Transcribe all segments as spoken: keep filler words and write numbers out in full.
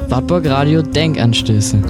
Wartburg Radio Denkanstöße.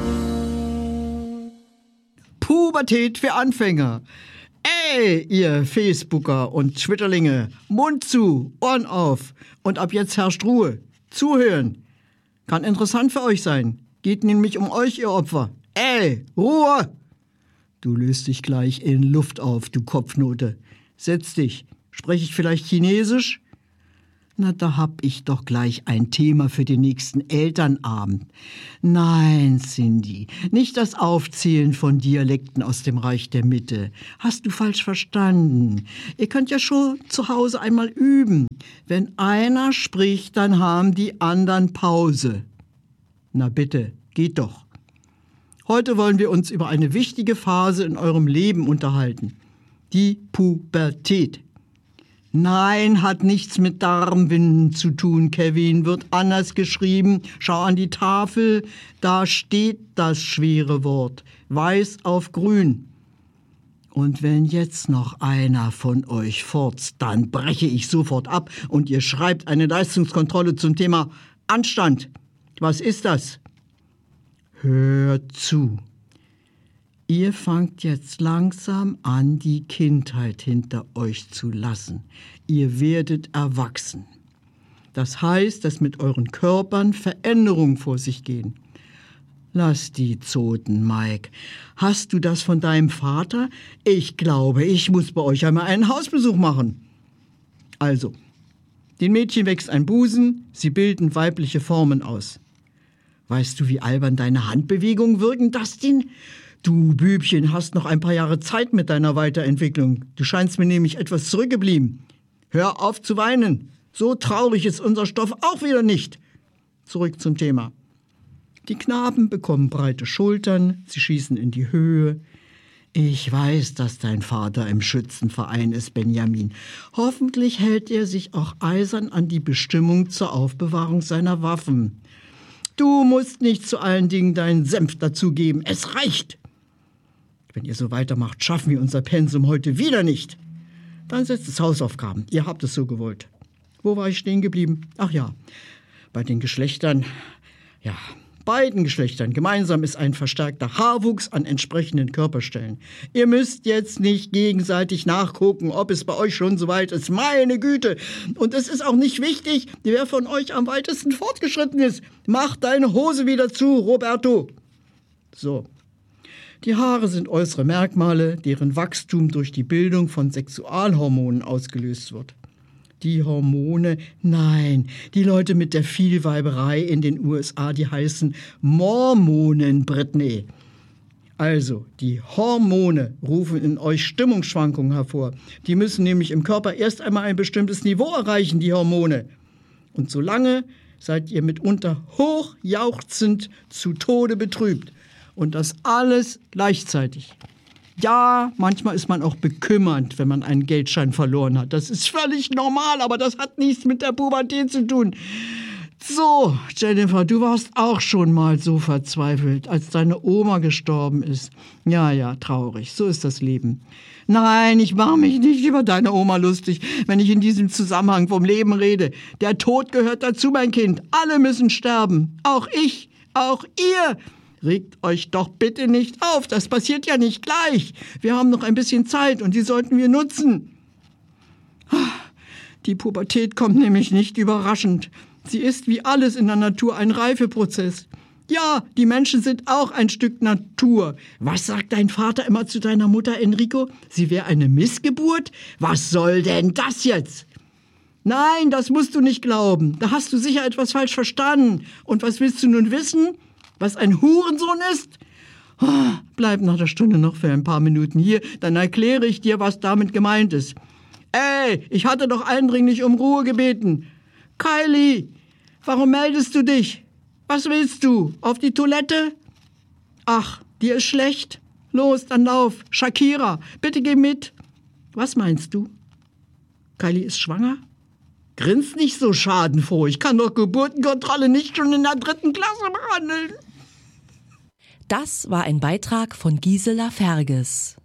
Pubertät für Anfänger. Ey, ihr Facebooker und Twitterlinge, Mund zu, Ohren auf und ab jetzt herrscht Ruhe. Zuhören. Kann interessant für euch sein. Geht nämlich um euch, ihr Opfer. Ey, Ruhe! Du löst dich gleich in Luft auf, du Kopfnote. Setz dich. Spreche ich vielleicht Chinesisch? Na, da hab ich doch gleich ein Thema für den nächsten Elternabend. Nein, Cindy, nicht das Aufzählen von Dialekten aus dem Reich der Mitte. Hast du falsch verstanden. Ihr könnt ja schon zu Hause einmal üben. Wenn einer spricht, dann haben die anderen Pause. Na bitte, geht doch. Heute wollen wir uns über eine wichtige Phase in eurem Leben unterhalten. Die Pubertät. Nein, hat nichts mit Darmwinden zu tun, Kevin, wird anders geschrieben. Schau an die Tafel, da steht das schwere Wort, weiß auf grün. Und wenn jetzt noch einer von euch furzt, dann breche ich sofort ab und ihr schreibt eine Leistungskontrolle zum Thema Anstand. Was ist das? Hört zu. Ihr fangt jetzt langsam an, die Kindheit hinter euch zu lassen. Ihr werdet erwachsen. Das heißt, dass mit euren Körpern Veränderungen vor sich gehen. Lass die Zoten, Mike. Hast du das von deinem Vater? Ich glaube, ich muss bei euch einmal einen Hausbesuch machen. Also, den Mädchen wächst ein Busen, sie bilden weibliche Formen aus. Weißt du, wie albern deine Handbewegungen wirken, Dustin? Du Bübchen, hast noch ein paar Jahre Zeit mit deiner Weiterentwicklung. Du scheinst mir nämlich etwas zurückgeblieben. Hör auf zu weinen. So traurig ist unser Stoff auch wieder nicht. Zurück zum Thema. Die Knaben bekommen breite Schultern, sie schießen in die Höhe. Ich weiß, dass dein Vater im Schützenverein ist, Benjamin. Hoffentlich hält er sich auch eisern an die Bestimmung zur Aufbewahrung seiner Waffen. Du musst nicht zu allen Dingen deinen Senf dazugeben. Es reicht. Wenn ihr so weitermacht, schaffen wir unser Pensum heute wieder nicht. Dann setzt es Hausaufgaben. Ihr habt es so gewollt. Wo war ich stehen geblieben? Ach ja, bei den Geschlechtern. Ja, beiden Geschlechtern gemeinsam ist ein verstärkter Haarwuchs an entsprechenden Körperstellen. Ihr müsst jetzt nicht gegenseitig nachgucken, ob es bei euch schon soweit ist. Meine Güte! Und es ist auch nicht wichtig, wer von euch am weitesten fortgeschritten ist. Mach deine Hose wieder zu, Roberto. So. Die Haare sind äußere Merkmale, deren Wachstum durch die Bildung von Sexualhormonen ausgelöst wird. Die Hormone, nein, die Leute mit der Vielweiberei in den U S A, die heißen Mormonen, Britney. Also, die Hormone rufen in euch Stimmungsschwankungen hervor. Die müssen nämlich im Körper erst einmal ein bestimmtes Niveau erreichen, die Hormone. Und solange seid ihr mitunter hochjauchzend zu Tode betrübt. Und das alles gleichzeitig. Ja, manchmal ist man auch bekümmert, wenn man einen Geldschein verloren hat. Das ist völlig normal, aber das hat nichts mit der Pubertät zu tun. So, Jennifer, du warst auch schon mal so verzweifelt, als deine Oma gestorben ist. Ja, ja, traurig, so ist das Leben. Nein, ich mache mich nicht über deine Oma lustig, wenn ich in diesem Zusammenhang vom Leben rede. Der Tod gehört dazu, mein Kind. Alle müssen sterben. Auch ich, auch ihr. Regt euch doch bitte nicht auf, das passiert ja nicht gleich. Wir haben noch ein bisschen Zeit und die sollten wir nutzen. Die Pubertät kommt nämlich nicht überraschend. Sie ist wie alles in der Natur ein Reifeprozess. Ja, die Menschen sind auch ein Stück Natur. Was sagt dein Vater immer zu deiner Mutter, Enrico? Sie wäre eine Missgeburt? Was soll denn das jetzt? Nein, das musst du nicht glauben. Da hast du sicher etwas falsch verstanden. Und was willst du nun wissen? Was ein Hurensohn ist? Oh, bleib nach der Stunde noch für ein paar Minuten hier, dann erkläre ich dir, was damit gemeint ist. Ey, ich hatte doch eindringlich um Ruhe gebeten. Kylie, warum meldest du dich? Was willst du? Auf die Toilette? Ach, dir ist schlecht? Los, dann lauf. Shakira, bitte geh mit. Was meinst du? Kylie ist schwanger? Grinst nicht so schadenfroh. Ich kann doch Geburtenkontrolle nicht schon in der dritten Klasse behandeln. Das war ein Beitrag von Gisela Ferges.